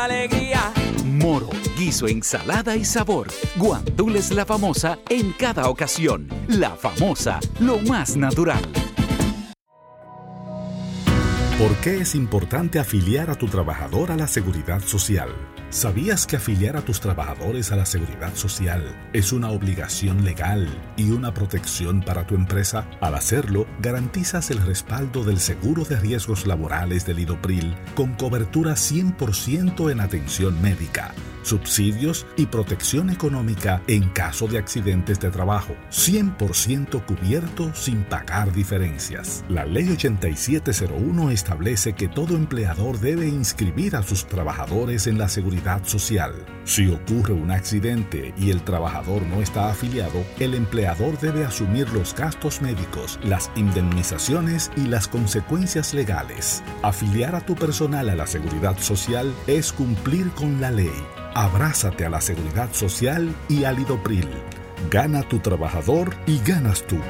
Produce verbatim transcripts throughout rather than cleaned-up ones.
Alegría. Moro, guiso, ensalada y sabor. Guandules La Famosa en cada ocasión. La Famosa, lo más natural. ¿Por qué es importante afiliar a tu trabajador a la Seguridad Social? ¿Sabías que afiliar a tus trabajadores a la Seguridad Social es una obligación legal y una protección para tu empresa? Al hacerlo, garantizas el respaldo del seguro de riesgos laborales del IDOPRIL con cobertura cien por ciento en atención médica, subsidios y protección económica en caso de accidentes de trabajo, cien por ciento cubierto sin pagar diferencias. La Ley ochenta y siete cero uno establece que todo empleador debe inscribir a sus trabajadores en la Seguridad Social. Si ocurre un accidente y el trabajador no está afiliado, el empleador debe asumir los gastos médicos, las indemnizaciones y las consecuencias legales. Afiliar a tu personal a la Seguridad Social es cumplir con la ley. Abrázate a la Seguridad Social y al IDOPRIL. Gana tu trabajador y ganas tú.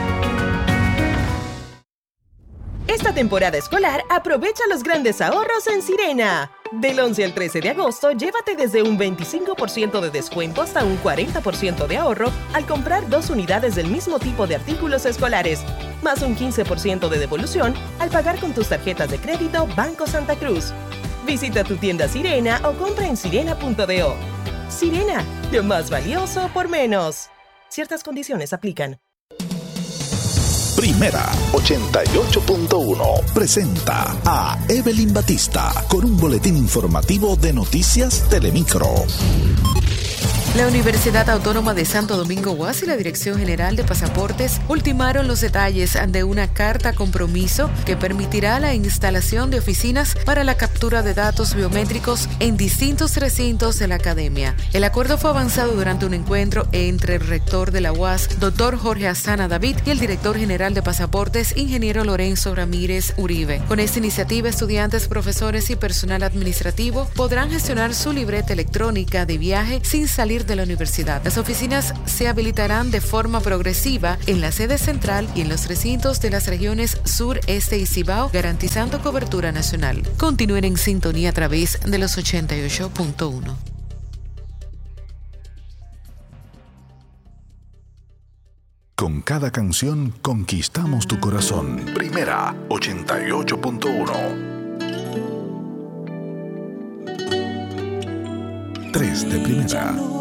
Esta temporada escolar aprovecha los grandes ahorros en Sirena. Del once al trece de agosto, llévate desde un veinticinco por ciento de descuento hasta un cuarenta por ciento de ahorro al comprar dos unidades del mismo tipo de artículos escolares, más un quince por ciento de devolución al pagar con tus tarjetas de crédito Banco Santa Cruz. Visita tu tienda Sirena o compra en sirena punto do. Sirena, lo más valioso por menos. Ciertas condiciones aplican. Primera ochenta y ocho punto uno presenta a Evelyn Batista con un boletín informativo de Noticias Telemicro. La Universidad Autónoma de Santo Domingo U A S y la Dirección General de Pasaportes ultimaron los detalles de una carta compromiso que permitirá la instalación de oficinas para la captura de datos biométricos en distintos recintos de la academia. El acuerdo fue avanzado durante un encuentro entre el rector de la U A S, doctor Jorge Astana David, y el director general de Pasaportes, ingeniero Lorenzo Ramírez Uribe. Con esta iniciativa, estudiantes, profesores y personal administrativo podrán gestionar su libreta electrónica de viaje sin salir de la universidad. Las oficinas se habilitarán de forma progresiva en la sede central y en los recintos de las regiones sur, este y Cibao, garantizando cobertura nacional. Continúen en sintonía a través de los ochenta y ocho punto uno. Con cada canción conquistamos tu corazón. Primera ochenta y ocho punto uno. Tres de primera.